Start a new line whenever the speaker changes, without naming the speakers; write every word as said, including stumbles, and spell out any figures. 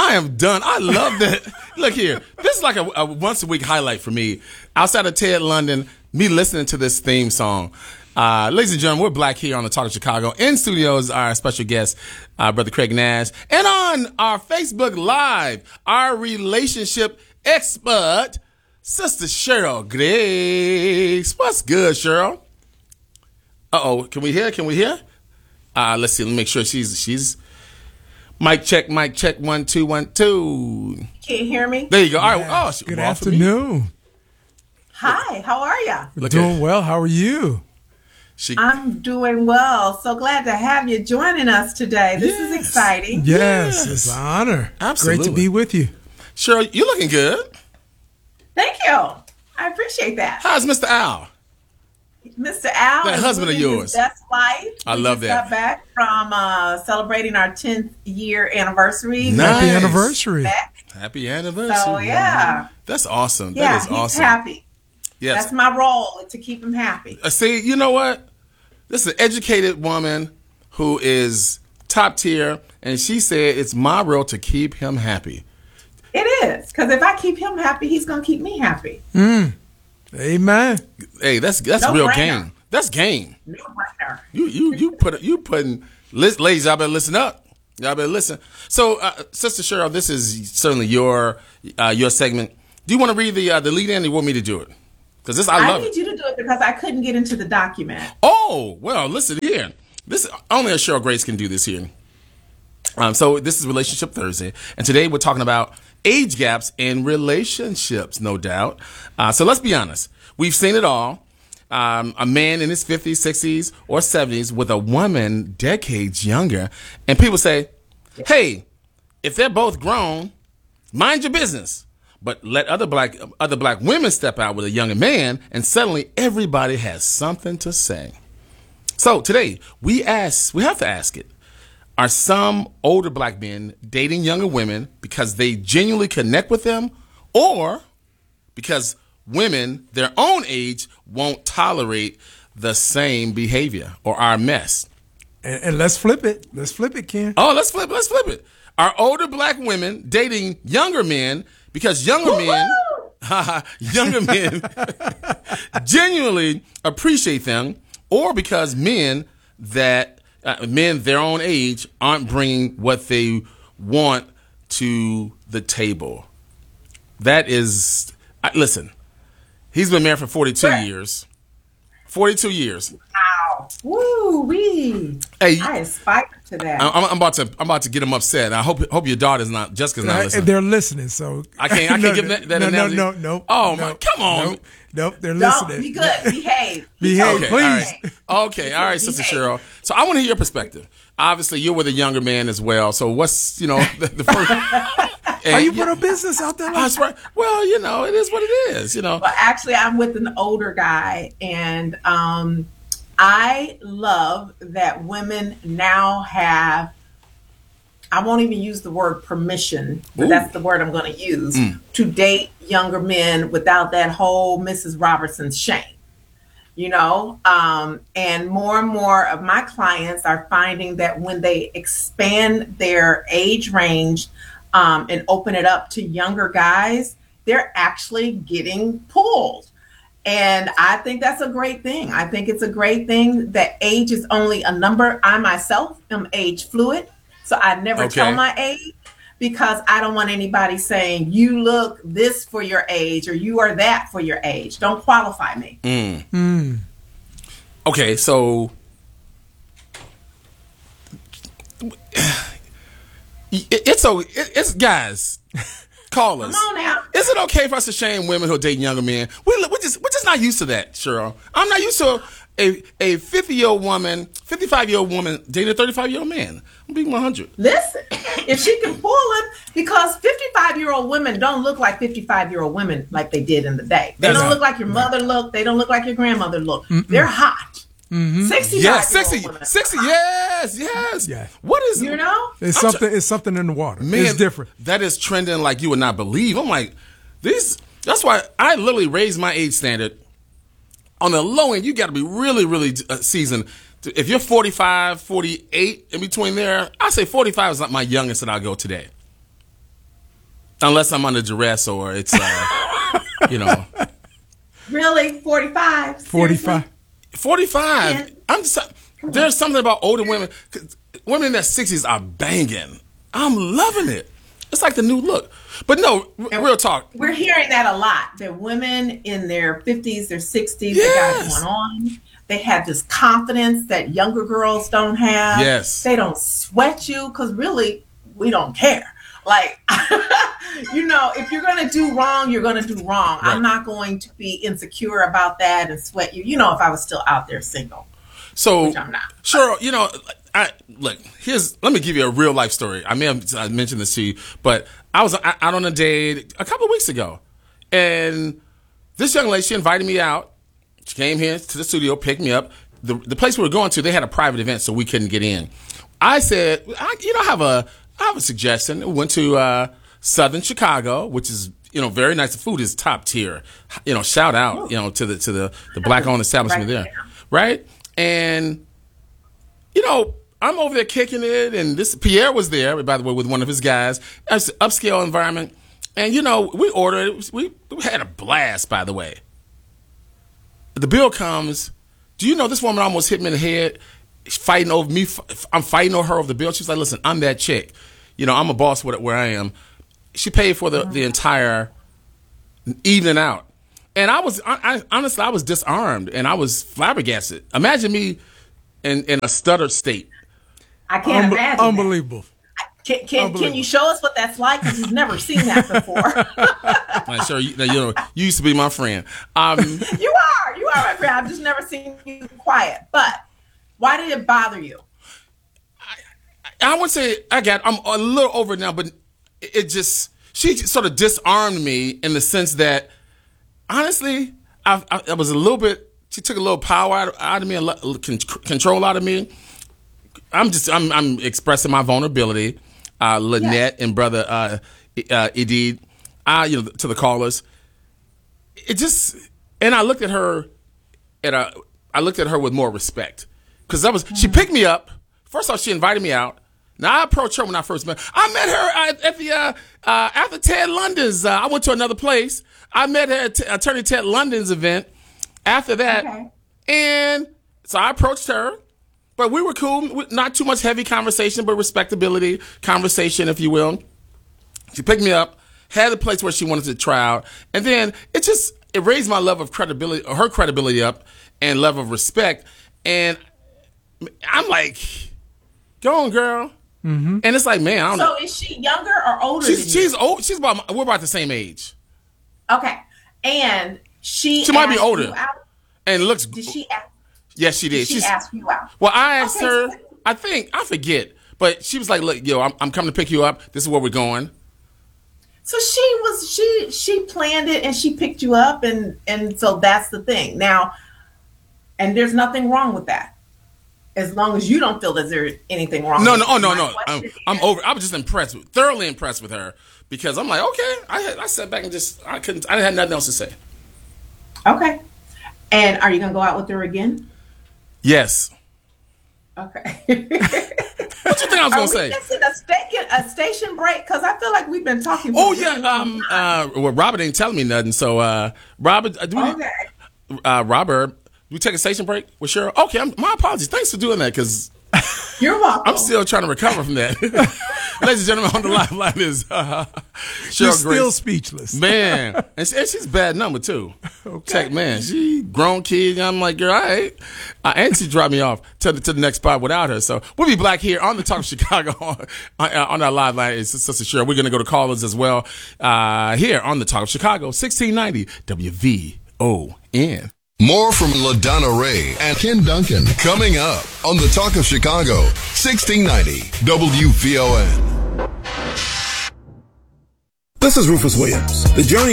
I am done. I love that. Look here. This is like a, a once a week highlight for me. Outside of Ted London, me listening to this theme song. Uh, ladies and gentlemen, we're Black here on the Talk of Chicago. In studios, our special guest, uh, Brother Craig Nash. And on our Facebook Live, our relationship expert, Sister Cheryl Griggs. What's good, Cheryl? Uh-oh. Can we hear? Can we hear? Uh, let's see. Let me make sure she's... she's. Mic check, mic check, one, two, one, two.
Can you hear me?
There you go. All right.
Yeah.
Oh, she
Good
off of me.
afternoon.
Hi, how are ya?
We're
Look
doing
at-
well. How are you?
She,
I'm doing well. So glad to have you joining us today. This
Yes.
is exciting.
Yes,
Yes.
it's an honor.
Absolutely.
Great to be with you.
Cheryl, you looking good.
Thank you. I appreciate that.
How's Mister Al?
Mister Al,
That
is
husband of
living
yours.
his best life.
I
We
love
just
that.
Got back from uh, celebrating our tenth year anniversary.
Nice.
Happy anniversary.
Back.
Happy anniversary.
So yeah,
That's awesome.
yeah,
that is
he's
awesome.
happy.
Yes.
That's my role, to keep him happy.
Uh, see, you know what? This is an educated woman who is top tier, and she said it's my role to keep him happy.
It is, because if I keep him happy, he's gonna keep me happy.
Amen.
Hey, that's that's
No
real
brainer.
game. That's game.
No brainer.
You you you put you putting lis- ladies, y'all better listen up. Y'all better listen. So, uh, Sister Cheryl, this is certainly your uh, your segment. Do you want to read the uh, the lead in, or you want me to do it? Because this I
I
love
need
it.
you to do it because I couldn't get into the document.
Oh well, listen here. This only a Cheryl Grace can do this here. Um, so this is Relationship Thursday, and today we're talking about age gaps in relationships, no doubt. Uh, so let's be honest. We've seen it all. Um, a man in his fifties, sixties, or seventies with a woman decades younger. And people say, hey, if they're both grown, mind your business. But let other black other black women step out with a younger man, and suddenly everybody has something to say. So today, we ask, we have to ask it. Are some older black men dating younger women because they genuinely connect with them, or because women their own age won't tolerate the same behavior or our mess?
And, and let's flip it. Let's flip it, Ken.
Oh, let's flip. Let's flip it. Are older black women dating younger men because younger men, younger men, genuinely appreciate them, or because men that uh, men their own age aren't bringing what they want to the table? That is, I, listen. He's been married for forty-two years. forty-two years.
Wow. Woo wee.
Hey,
I aspire to that.
I'm, I'm about to I'm about to get him upset. I hope hope your daughter's not Jessica's not
Uh,
listening.
they're listening, so
I can't I can't
no,
give that, that
no,
analogy.
no, no, no.
Oh
no,
my, come on.
Nope, nope they're
Don't
listening.
be good. Behave.
Behave,
Okay,
please.
all right. Okay, all right, Sister Cheryl. So I want to hear your perspective. Obviously, you're with a younger man as well. So what's you know the, the first? And,
Are you put a business out there?
I
Like
swear, well, you know, it is what it is. You know.
Well, actually, I'm with an older guy, and um, I love that women now have, I won't even use the word permission, but
Ooh.
that's the word I'm going to use, to date younger men without that whole Missus Robertson's shame. You know, um, and more and more of my clients are finding that when they expand their age range um, and open it up to younger guys, they're actually getting pulled. And I think that's a great thing. I think it's a great thing that age is only a number. I myself am age fluid, so I never
Okay.
tell my age, because I don't want anybody saying you look this for your age or you are that for your age. Don't qualify me.
Mm. Okay, so it, it's so it, it's guys. Call us.
Come on now.
Is it okay for us to shame women who are dating younger men? We, we're just we're just not used to that, Cheryl. I'm not used to a a fifty year old woman, fifty-five year old woman dating a thirty-five year old man. I'm being one hundred.
Listen, if she can pull him, because fifty-five-year-old women don't look like fifty-five-year-old women like they did in the day. They
That's
don't
right.
look like your mother looked. They don't look like your grandmother looked. They're hot. sixty-five
Yes, sixty,
women.
sixty. Yes, yes.
Yeah.
What is
You know?
it's
I'm
something. It's something in the water.
Man,
It's different.
That is trending like you would not believe. I'm like, these. That's why I literally raised my age standard. On the low end, you got to be really, really uh, seasoned. If you're forty-five, forty-eight, in between there, I say forty-five is like my youngest that I go today. Unless I'm under duress or it's, uh, you know.
Really? forty-five?
forty-five.
forty-five.
Yeah.
I'm just, there's something about older women. 'Cause women in their sixties are banging. I'm loving it. It's like the new look. But no, r- real talk.
We're hearing that a lot. That women in their fifties, their sixties,
Yes.
they got it going on. They have this confidence that younger girls don't have.
Yes.
They don't sweat you because really, we don't care. Like, you know, if you're going to do wrong, you're going to do wrong.
Right.
I'm not going to be insecure about that and sweat you. You know, if I was still out there single,
So,
which I'm not.
sure, you know, I look, here's, let me give you a real life story. I may have I mentioned this to you, but I was out on a date a couple of weeks ago, and this young lady, she invited me out. She came here to the studio, picked me up. The, the place we were going to, they had a private event, so we couldn't get in. I said, I, you know, I have a, I have a suggestion. We went to uh, Southern Chicago, which is, you know, very nice. The food is top tier. You know, shout out, you know, to the to the, the black-owned establishment
Right
there,
there.
right? And, you know, I'm over there kicking it, and this Pierre was there, by the way, with one of his guys. It's an upscale environment. And, you know, we ordered, we, we had a blast, by the way. The bill comes. Do you know this woman almost hit me in the head, fighting over me? I'm fighting over her over the bill. She's like, listen, I'm that chick. You know, I'm a boss where I am. She paid for the, the entire evening out. And I was, I, I honestly, I was disarmed and I was flabbergasted. Imagine me in, in a stuttered state.
I can't
Unbe-
imagine.
Unbelievable.
That. Can, can, can you show us what that's like? Because we've never seen that before.
I'm sure you, you know, you used to be my friend. Um,
You are. You are my friend. I've just never seen you quiet. But why did it bother you?
I would say I got, I'm a little over it now, but it just, she sort of disarmed me in the sense that, honestly, I, I, I was a little bit, she took a little power out, out of me, and lo- con- control out of me. I'm just, I'm, I'm expressing my vulnerability. Uh, Lynette
Yes.
and brother uh, uh, Edid, uh, you know, to the callers. It just, and I looked at her, at a, I looked at her with more respect. Because that was, she picked me up. First off, she invited me out. Now, I approached her when I first met her. I met her at, at the, uh, uh, after Ted London's, uh, I went to another place. I met her at T- Attorney Ted London's event after that.
Okay.
And so I approached her, but we were cool. Not too much heavy conversation, but respectability conversation, if you will. She picked me up, had a place where she wanted to try out. And then it just, it raised my level of credibility, or her credibility up and level of respect. And I'm like, go on, girl. Mm-hmm. And it's like, man, I don't
So
know.
is she younger or older
She's,
than
she's
you?
old. She's about, my- we're about the same age.
Okay. And she
She might be
asked
older.
you out?
And looks,
Did she ask,
yes, she did.
did she
She's,
ask you out?
well, I asked
Okay,
her,
so-
I think, I forget, but she was like, look, yo, I'm, I'm coming to pick you up. This is where we're going.
So she was she she planned it and she picked you up and and so that's the thing. Now, and there's nothing wrong with that. As long as you don't feel that there's anything wrong.
No,
with
no,
it.
oh, no,
My
no. I'm,
question
I'm
is-
over. I was just impressed, with, thoroughly impressed with her because I'm like, okay. I had, I sat back and just, I couldn't, I had nothing else to say.
Okay. And are you gonna go out with her again?
Yes.
Okay.
What you think I was
Are
gonna
we
say?
missing a station a station break? Because I feel like we've been talking. for
Oh
a really
yeah.
long
Um.
time.
Uh. Well, Robert ain't telling me nothing. So, uh, Robert, uh, do we,
Okay.
uh, Robert, we take a station break with Cheryl? Okay. I'm, my apologies. Thanks for doing that because
You're welcome.
I'm still trying to recover from that. Ladies and gentlemen, on the live line is uh,
You're
Cheryl
still
Grace.
speechless.
Man, and, she, and she's a bad number too.
Okay.
Check, man, she grown kid. And I'm like, girl, all right. Uh, and she dropped me off to the, to the next spot without her. So we'll be back here on the Talk of Chicago on, on, on our live line. It's Sister Cheryl. We're gonna go to callers as well uh, here on the Talk of Chicago, sixteen ninety W V O N.
More from LaDonna Ray and Ken Duncan coming up on the Talk of Chicago, sixteen ninety W V O N.
This is Rufus Williams. The journey